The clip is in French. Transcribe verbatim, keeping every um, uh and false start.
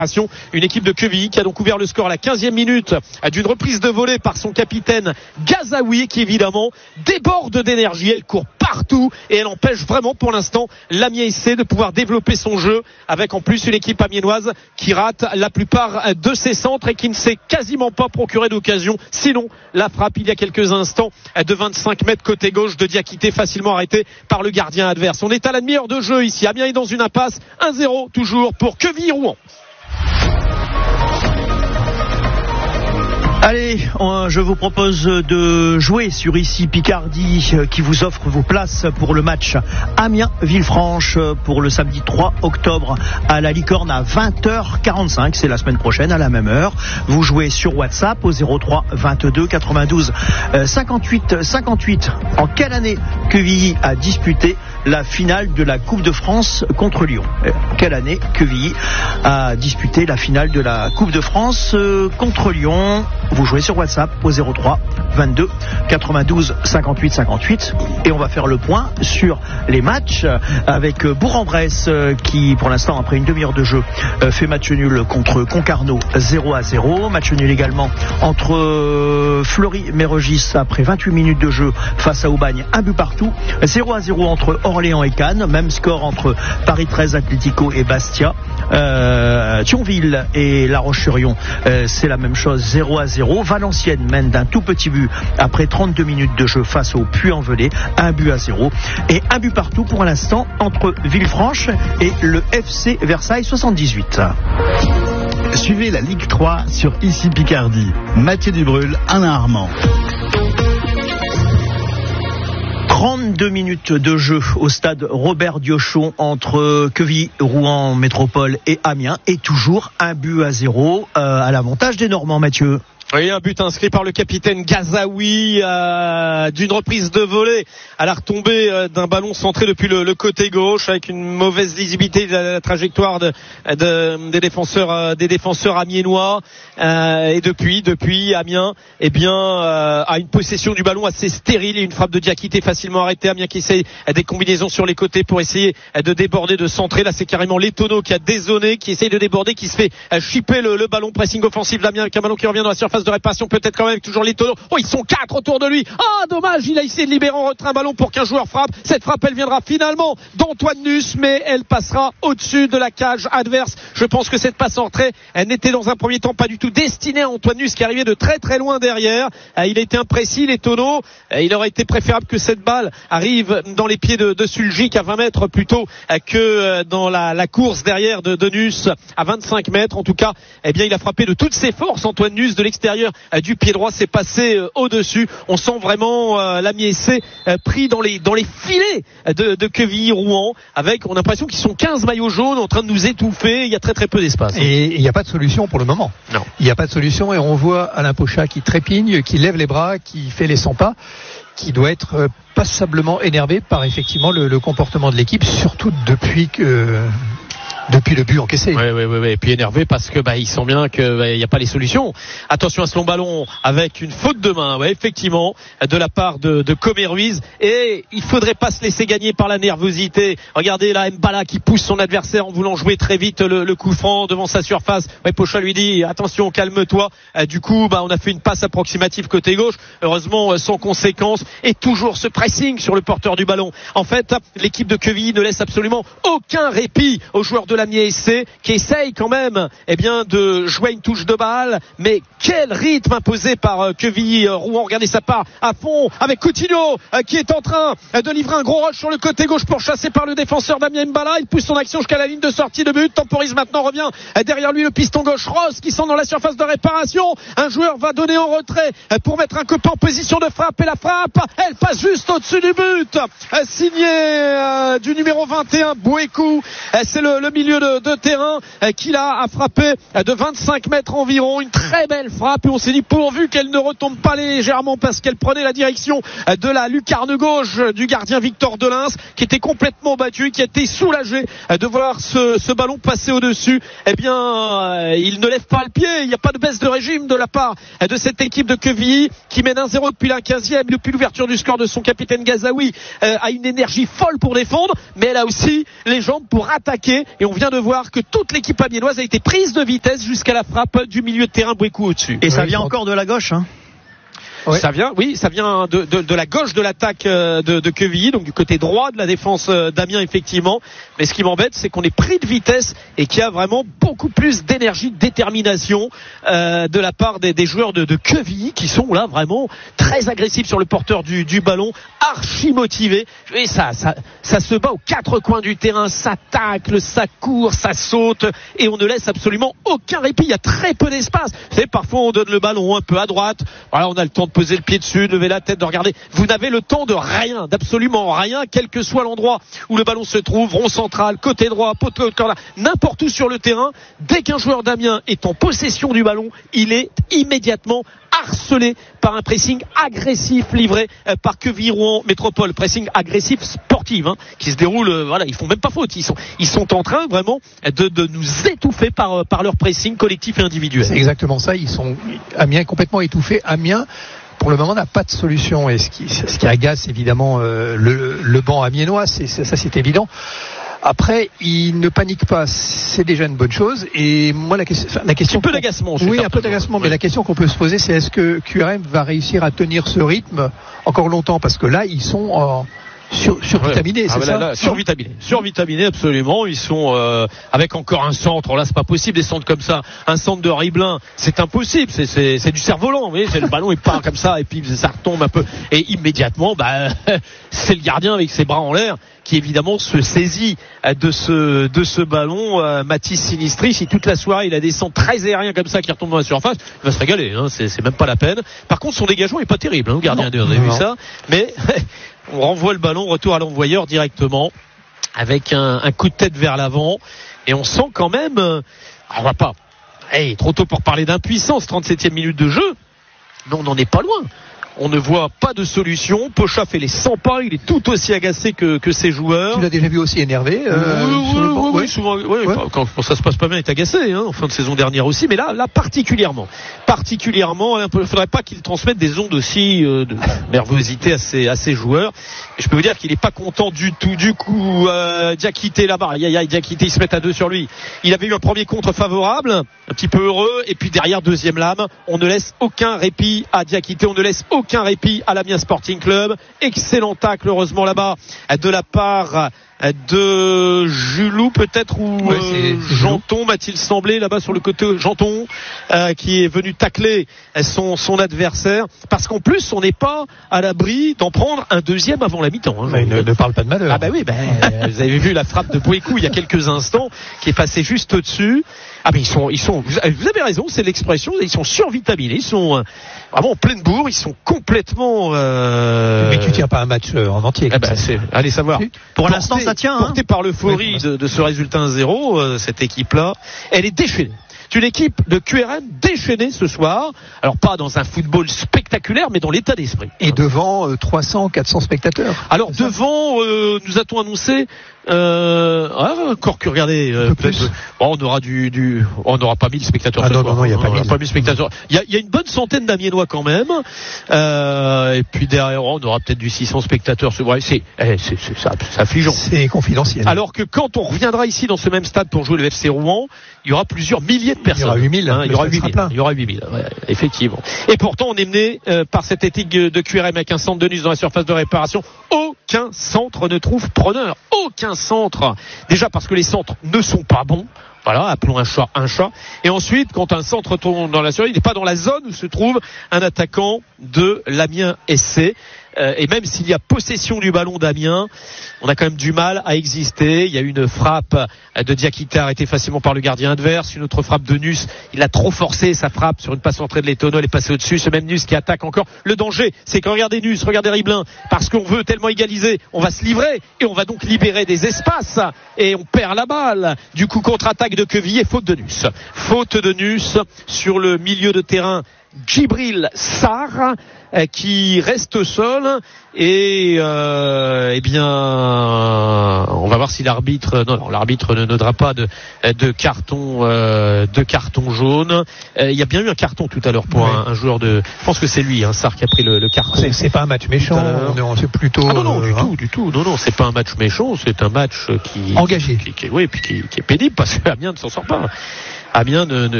Une équipe de Quevilly qui a donc ouvert le score à la quinzième minute d'une reprise de volée par son capitaine Gazaoui qui évidemment déborde d'énergie. Elle court partout et elle empêche vraiment pour l'instant l'Amiens S C de pouvoir développer son jeu, avec en plus une équipe amiénoise qui rate la plupart de ses centres et qui ne s'est quasiment pas procuré d'occasion. Sinon la frappe il y a quelques instants de vingt-cinq mètres côté gauche de Diakité, facilement arrêtée par le gardien adverse. On est à la demi-heure de jeu ici. Amiens est dans une impasse. un zéro toujours pour Quevilly-Rouen. Allez, je vous propose de jouer sur Ici Picardie qui vous offre vos places pour le match Amiens-Villefranche pour le samedi trois octobre à la Licorne à vingt heures quarante-cinq. C'est la semaine prochaine à la même heure. Vous jouez sur WhatsApp au zéro trois vingt-deux quatre-vingt-douze cinquante-huit cinquante-huit. En quelle année Quevilly a disputé la finale de la Coupe de France contre Lyon? Quelle année Quevilly a disputé la finale de la Coupe de France contre Lyon? Vous jouez sur WhatsApp au zéro trois vingt-deux quatre-vingt-douze cinquante-huit cinquante-huit et on va faire le point sur les matchs avec Bourg-en-Bresse qui pour l'instant après une demi-heure de jeu fait match nul contre Concarneau zéro à zéro. Match nul également entre Fleury-Mérogis après vingt-huit minutes de jeu face à Aubagne, un but partout. zéro à zéro entre Orléans et Cannes, même score entre Paris treize Atlético et Bastia. euh, Thionville et La Roche-sur-Yon, euh, c'est la même chose, zéro à zéro. Valenciennes mène d'un tout petit but après trente-deux minutes de jeu face au Puy-en-Velay, un but à zéro. Et un but partout pour l'instant entre Villefranche et le F C Versailles soixante-dix-huit. Suivez la Ligue trois sur Ici Picardie. Mathieu Dubrul, Alain Armand. trente-deux minutes de jeu au stade Robert Diochon entre Quevilly-Rouen Métropole et Amiens, et toujours un but à zéro euh, à l'avantage des Normands, Mathieu. Oui, un but inscrit par le capitaine Gazaoui euh, d'une reprise de volée à la retombée euh, d'un ballon centré depuis le, le côté gauche avec une mauvaise lisibilité de la, la trajectoire de, de, des défenseurs euh, des défenseurs amiénois euh, et depuis depuis Amiens eh bien euh, a une possession du ballon assez stérile et une frappe de Diakité facilement arrêtée. Amiens qui essaye des combinaisons sur les côtés pour essayer de déborder, de centrer. Là c'est carrément Letono qui a dézonné, qui essaye de déborder, qui se fait chipper le, le ballon. Pressing offensif d'Amiens avec un ballon qui revient dans la surface de réparation, peut-être quand même toujours Letono. Oh, ils sont quatre autour de lui. Ah, dommage, il a essayé de libérer en retrait un ballon pour qu'un joueur frappe. Cette frappe, elle viendra finalement d'Antoine Nuss, mais elle passera au-dessus de la cage adverse. Je pense que cette passe en retrait, elle n'était dans un premier temps pas du tout destinée à Antoine Nuss qui arrivait de très très loin derrière. Il a été imprécis, Letono. Il aurait été préférable que cette balle arrive dans les pieds de, de Suljic à vingt mètres plutôt que dans la, la course derrière de, de Nuss à vingt-cinq mètres. En tout cas, eh bien, il a frappé de toutes ses forces Antoine Nuss de l'extérieur du pied droit, c'est passé euh, au-dessus. On sent vraiment euh, l'Amiens S C euh, pris dans les dans les filets de, de Quevilly-Rouen, avec on a l'impression qu'ils sont quinze maillots jaunes en train de nous étouffer. Il y a très très peu d'espace. Et il n'y a pas de solution pour le moment. Non. Il n'y a pas de solution et on voit Alain Pochat qui trépigne, qui lève les bras, qui fait les cent pas, qui doit être euh, passablement énervé par effectivement le, le comportement de l'équipe, surtout depuis que euh, depuis le but encaissé. Oui, oui, oui, oui. Et puis énervé parce que bah ils sentent bien que bah, il n'y a pas les solutions. Attention à ce long ballon avec une faute de main, ouais, effectivement, de la part de, de Comé Ruiz. Et il faudrait pas se laisser gagner par la nervosité. Regardez là, Mbala qui pousse son adversaire en voulant jouer très vite le, le coup franc devant sa surface. Ouais, Pochat lui dit attention, calme-toi. Euh, du coup, bah on a fait une passe approximative côté gauche, heureusement euh, sans conséquence. Et toujours ce pressing sur le porteur du ballon. En fait, l'équipe de Quevilly ne laisse absolument aucun répit aux joueurs de l'Amiens S C qui essaye quand même eh bien, de jouer une touche de balle, mais quel rythme imposé par euh, Quevilly-Rouen. Regardez ça part à fond avec Coutinho euh, qui est en train euh, de livrer un gros rush sur le côté gauche pour chasser par le défenseur Damien Mbala. Il pousse son action jusqu'à la ligne de sortie de but, temporise maintenant, revient euh, derrière lui le piston gauche Ross qui sont dans la surface de réparation. Un joueur va donner en retrait euh, pour mettre un copain en position de frappe, et la frappe elle passe juste au-dessus du but, euh, signé euh, du numéro vingt et un Bouékou. euh, c'est le, le milieu de, de terrain euh, qui là a frappé euh, de vingt-cinq mètres environ, une très belle frappe, et on s'est dit pourvu qu'elle ne retombe pas légèrement parce qu'elle prenait la direction euh, de la lucarne gauche euh, du gardien Victor Delins qui était complètement battu, qui a été soulagé euh, de voir ce, ce ballon passer au-dessus. Eh bien euh, il ne lève pas le pied, il n'y a pas de baisse de régime de la part euh, de cette équipe de Quevilly qui mène un zéro depuis la quinzième, depuis l'ouverture du score de son capitaine Gazaoui, euh, a une énergie folle pour défendre, mais elle a aussi les jambes pour attaquer, et on on vient de voir que toute l'équipe amiénoise a été prise de vitesse jusqu'à la frappe du milieu de terrain Bouékou au-dessus. Et ça oui, vient encore de la gauche, hein. Ouais. Ça vient, oui, ça vient de, de, de la gauche de l'attaque de, de Quevilly, donc du côté droit de la défense d'Amiens, effectivement. Mais ce qui m'embête, c'est qu'on est pris de vitesse et qu'il y a vraiment beaucoup plus d'énergie, de détermination euh, de la part des, des joueurs de, de Quevilly qui sont là vraiment très agressifs sur le porteur du, du ballon, archi motivés. Et ça, ça, ça se bat aux quatre coins du terrain, ça tacle, ça court, ça saute et on ne laisse absolument aucun répit. Il y a très peu d'espace. Vous savez, parfois on donne le ballon un peu à droite. Voilà, on a le temps de poser le pied dessus, de lever la tête, de regarder. Vous n'avez le temps de rien, d'absolument rien, quel que soit l'endroit où le ballon se trouve, rond central, côté droit, poteau, corner, n'importe où sur le terrain. Dès qu'un joueur d'Amiens est en possession du ballon, il est immédiatement harcelé par un pressing agressif livré par Quevilly-Rouen Métropole, pressing agressif sportif, hein, qui se déroule, euh, voilà, ils font même pas faute, ils sont, ils sont en train vraiment de, de nous étouffer par, par leur pressing collectif et individuel. C'est exactement ça, ils sont, Amiens est complètement étouffé. Amiens, pour le moment, n'a pas de solution, et ce qui, ce qui agace évidemment euh, le, le banc amiénois, c'est, ça c'est évident. Après, il ne panique pas, c'est déjà une bonne chose. Et moi, la, question, la question, un peu d'agacement. Oui, un peu d'agacement. Oui. Mais la question qu'on peut se poser, c'est est-ce que Q R M va réussir à tenir ce rythme encore longtemps ? Parce que là, ils sont en Sur, survitaminés, ouais. c'est ah, ça là, là, survitaminés, survitaminés absolument. Ils sont euh, avec encore un centre. Là, c'est pas possible des centres comme ça. Un centre de Riblin, c'est impossible. C'est, c'est, c'est du cerf-volant. Vous voyez, c'est le ballon il part comme ça et puis ça retombe un peu. Et immédiatement, bah, c'est le gardien avec ses bras en l'air qui évidemment se saisit de ce de ce ballon. Euh, Mathis Sinistri, si toute la soirée il a des centres très aériens comme ça qui retombent dans la surface, il va se régaler. Hein, c'est, c'est même pas la peine. Par contre, son dégagement est pas terrible. Hein, le gardien, vous avez vu ça. Mais on renvoie le ballon, retour à l'envoyeur directement, avec un, un coup de tête vers l'avant. Et on sent quand même, euh, on va pas, hey, trop tôt pour parler d'impuissance, trente-septième minute de jeu, mais on n'en est pas loin. On ne voit pas de solution. Pocha fait les cent pas, il est tout aussi agacé que, que ses joueurs. Tu l'as déjà vu aussi énervé euh, Oui, oui, oui, oui, oui, souvent, oui, ouais. Quand, quand ça se passe pas bien, il est agacé, hein, en fin de saison dernière aussi, mais là, là particulièrement. Particulièrement, il ne faudrait pas qu'il transmette des ondes aussi euh, de nervosité à ses, à ses joueurs. Et je peux vous dire qu'il n'est pas content du tout. Du coup, euh, Diakité là-bas, aïe, aïe, Diakité, ils se mettent à deux sur lui. Il avait eu un premier contre favorable, un petit peu heureux, et puis derrière, deuxième lame, on ne laisse aucun répit à Diakité, on ne laisse aucun aucun répit à l'Amiens Sporting Club. Excellent tacle heureusement là-bas de la part de Julou peut-être ou ouais, c'est, euh, c'est Janton m'a-t-il semblé là-bas sur le côté Janton euh, qui est venu tacler son, son adversaire parce qu'en plus on n'est pas à l'abri d'en prendre un deuxième avant la mi-temps hein, mais ne, ne parle pas de malheur. Ah bah oui bah, vous avez vu la frappe de Bouékou il y a quelques instants qui est passée juste au-dessus. Ah mais ils sont ils sont vous avez raison c'est l'expression ils sont survitaminés ils sont euh, vraiment en pleine bourre ils sont complètement euh... mais tu tiens pas un match en entier ah bah, c'est, allez savoir pour porté, l'instant ça tient porté hein. par l'euphorie oui, de, de ce résultat un zéro euh, cette équipe là elle est déchaînée. C'est une équipe de Q R M déchaînée ce soir. Alors pas dans un football spectaculaire, mais dans l'état d'esprit. Et devant euh, trois cents, quatre cents spectateurs. Alors devant, euh, nous a-t-on annoncé euh, ah, encore que regardez, euh, peut-être, bon, on aura du, du, on n'aura pas mille spectateurs. Ah non, non, non, il n'y a pas mille. pas mille spectateurs. Il y a, il y a une bonne centaine d'Amiénois quand même. Euh, et puis derrière, on aura peut-être du six cents spectateurs. C'est vrai, c'est, c'est, c'est, c'est, c'est affligeant. C'est confidentiel. Alors que quand on reviendra ici dans ce même stade pour jouer le F C Rouen, il y aura plusieurs milliers de personnes. Il y aura huit mille. Hein, il y aura huit mille. Il y aura huit mille. Ouais, effectivement. Et pourtant, on est mené euh, par cette éthique de Q R M avec un centre de Nusse dans la surface de réparation. Aucun centre ne trouve preneur. Aucun centre. Déjà parce que les centres ne sont pas bons. Voilà, appelons un chat un chat. Et ensuite, quand un centre tombe dans la surface, il n'est pas dans la zone où se trouve un attaquant de l'Amiens S C. Euh, et même s'il y a possession du ballon d'Amiens, on a quand même du mal à exister. Il y a une frappe de Diakité arrêtée facilement par le gardien adverse, une autre frappe de Nusse, il a trop forcé sa frappe sur une passe entrée de l'Étonneau, elle est passée au-dessus, ce même Nusse qui attaque encore. Le danger, c'est que regardez Nusse, regardez Riblin, parce qu'on veut tellement égaliser, on va se livrer et on va donc libérer des espaces et on perd la balle. Du coup, contre-attaque de Quevilly et faute de Nusse. Faute de Nusse sur le milieu de terrain. Djibril Sarr, euh, qui reste au sol et euh, eh bien on va voir si l'arbitre non, non l'arbitre ne donnera pas de de carton euh, de carton jaune. Euh, il y a bien eu un carton tout à l'heure pour oui. un, un joueur de, je pense que c'est lui, hein, Sarr qui a pris le, le carton. C'est, c'est pas un match méchant, non, c'est plutôt. Ah non non du euh, tout, hein. du tout, non non, c'est pas un match méchant, c'est un match qui engagé, qui, qui, qui oui, puis qui, qui est pénible parce que Amiens ne s'en sort pas. Amiens ne, ne